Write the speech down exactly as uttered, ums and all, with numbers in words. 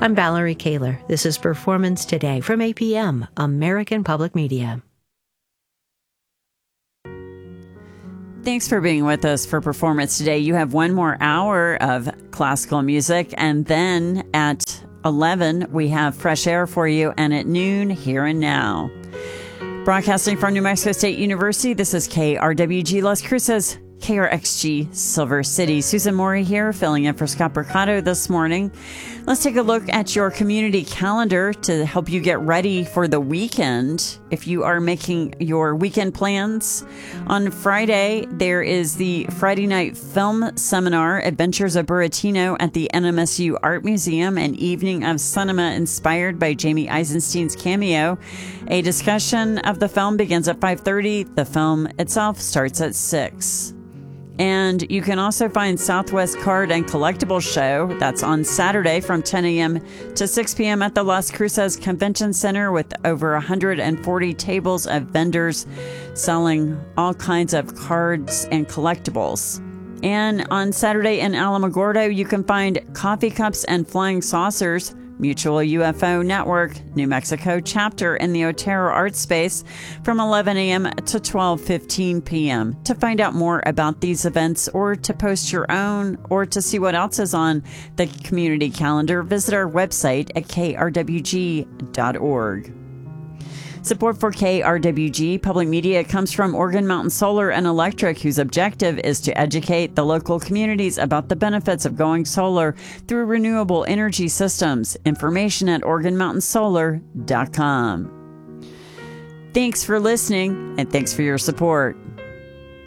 I'm Valerie Kaler. This is Performance Today from A P M, American Public Media. Thanks for being with us for Performance Today. You have one more hour of classical music, and then at eleven, we have Fresh Air for you, and at noon, Here and Now. Broadcasting from New Mexico State University, this is K R W G Las Cruces, K R X G Silver City. Susan Morey here, filling in for Scott Mercado this morning. Let's take a look at your community calendar to help you get ready for the weekend. If you are making your weekend plans, on Friday, there is the Friday Night Film Seminar, Adventures of Buratino at the N M S U Art Museum, an evening of cinema inspired by Jamie Eisenstein's cameo. A discussion of the film begins at five thirty. The film itself starts at six. And you can also find Southwest Card and Collectible Show. That's on Saturday from ten a.m. to six p.m. at the Las Cruces Convention Center with over one hundred forty tables of vendors selling all kinds of cards and collectibles. And on Saturday in Alamogordo, you can find Coffee Cups and Flying Saucers, Mutual U F O Network, New Mexico chapter in the Otero Art Space from eleven a.m. to twelve fifteen p.m. To find out more about these events or to post your own or to see what else is on the community calendar, visit our website at k r w g dot org. Support for K R W G Public Media comes from Organ Mountain Solar and Electric, whose objective is to educate the local communities about the benefits of going solar through renewable energy systems. Information at organ mountain solar dot com. Thanks for listening, and thanks for your support.